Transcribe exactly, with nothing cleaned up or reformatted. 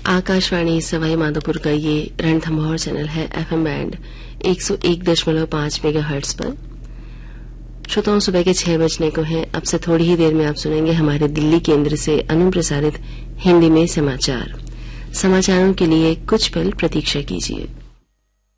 आकाशवाणी सवाई माधोपुर का ये रणथंभौर चैनल है एफएम बैंड एक सौ एक दशमलव पांच मेगाहर्ट्ज पर। श्रोताओं, सुबह के छह बजने को है। अब से थोड़ी ही देर में आप सुनेंगे हमारे दिल्ली केंद्र से अनुप्रसारित हिंदी में समाचार। समाचारों के लिए कुछ पल प्रतीक्षा कीजिए।